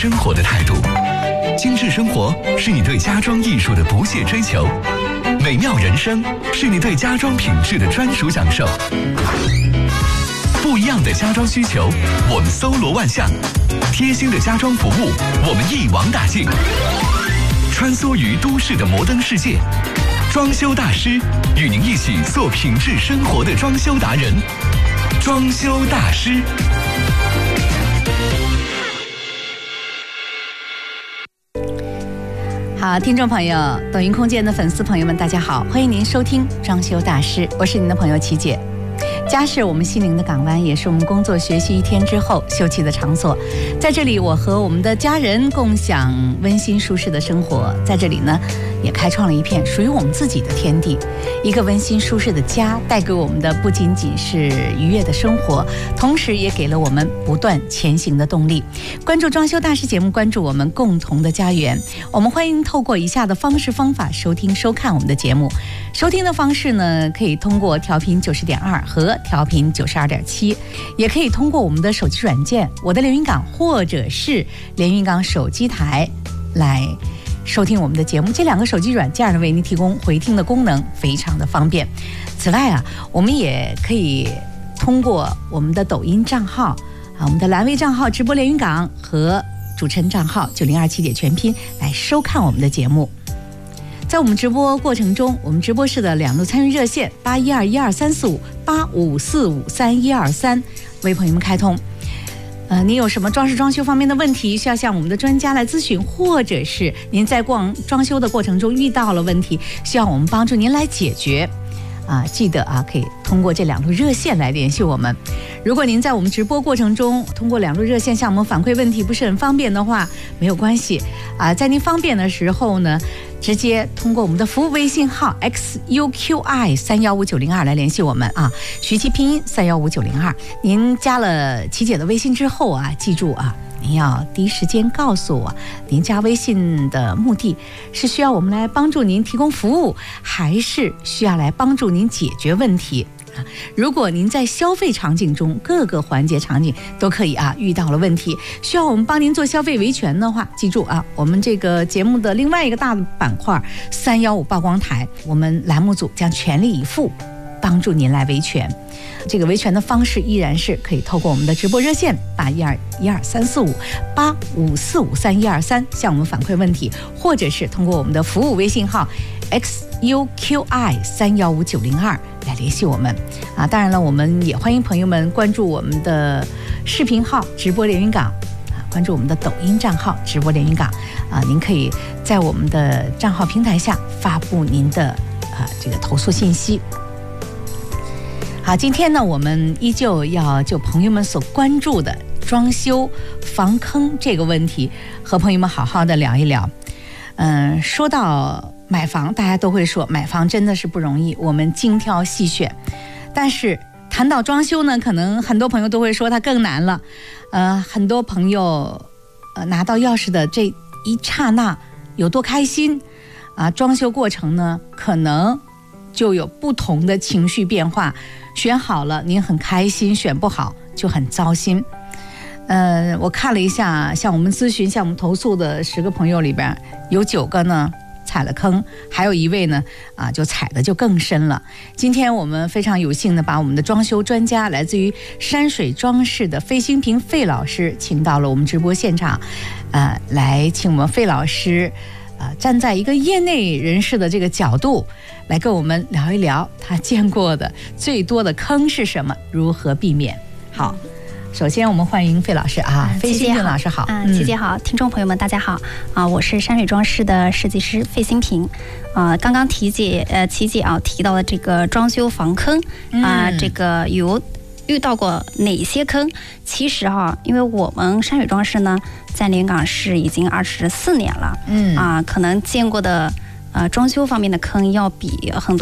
生活的态度。精致生活是你对家装艺术的不懈追求，美妙人生是你对家装品质的专属享受。不一样的家装需求，我们搜罗万象；贴心的家装服务，我们一网打尽。穿梭于都市的摩登世界，装修大师与您一起做品质生活的装修达人。装修大师。 好，听众朋友，抖音空间的粉丝朋友们，大家好，欢迎您收听装修大师，我是您的朋友琪姐。家是我们心灵的港湾，也是我们工作学习一天之后休憩的场所。在这里，我和我们的家人共享温馨舒适的生活。在这里呢，也开创了一片属于我们自己的天地。一个温馨舒适的家，带给我们的不仅仅是愉悦的生活，同时也给了我们不断前行的动力。关注装修大师节目，关注我们共同的家园。我们欢迎透过以下的方式方法收听收看我们的节目。收听的方式呢，可以通过调频90.2和调频92.7，也可以通过我们的手机软件我的连云港或者是连云港手机台来收听我们的节目。这两个手机软件呢，为您提供回听的功能，非常的方便。此外啊，我们也可以通过我们的抖音账号我们的蓝微账号直播连云港和主持人账号9027点全拼来收看我们的节目。在我们直播过程中，我们直播室的两路参与热线8112134585453123为朋友们开通。您有什么装饰装修方面的问题需要向我们的专家来咨询，或者是您在装修的过程中遇到了问题，需要我们帮助您来解决记得可以通过这两路热线来联系我们。如果您在我们直播过程中通过两路热线向我们反馈问题不是很方便的话，没有关系在您方便的时候呢，直接通过我们的服务微信号 xuqi315902来联系我们徐其拼音315902。您加了琪姐的微信之后记住您要第一时间告诉我，您加微信的目的是需要我们来帮助您提供服务，还是需要来帮助您解决问题如果您在消费场景中各个环节场景都可以遇到了问题，需要我们帮您做消费维权的话，记住我们这个节目的另外一个大的板块315曝光台，我们栏目组将全力以赴帮助您来维权。这个维权的方式依然是可以透过我们的直播热线81234585453123向我们反馈问题，或者是通过我们的服务微信号 xuqi315902来联系我们当然了，我们也欢迎朋友们关注我们的视频号直播连云港关注我们的抖音账号直播连云港您可以在我们的账号平台下发布您的这个投诉信息。好，今天呢，我们依旧要就朋友们所关注的装修防坑这个问题，和朋友们好好的聊一聊。说到买房，大家都会说买房真的是不容易，我们精挑细选。但是谈到装修呢，可能很多朋友都会说它更难了。很多朋友拿到钥匙的这一刹那有多开心装修过程呢，可能就有不同的情绪变化。选好了您很开心，选不好就很糟心。我看了一下，像我们咨询向我们投诉的10个朋友里边，有9个呢踩了坑，还有1位呢就踩的就更深了。今天我们非常有幸的把我们的装修专家，来自于山水装饰的费兴平费老师请到了我们直播现场来请我们费老师站在一个业内人士的这个角度来跟我们聊一聊他见过的最多的坑是什么，如何避免。好，首先我们欢迎费老师费兴平老师好。 琪姐好，听众朋友们大家好我是山水装饰的设计师费兴平。刚刚琪姐提到的这个装修防坑这个遇到过哪些坑？其实因为我们山水装饰呢在连云港市已经24年了可能见过的装修方面的坑要比很多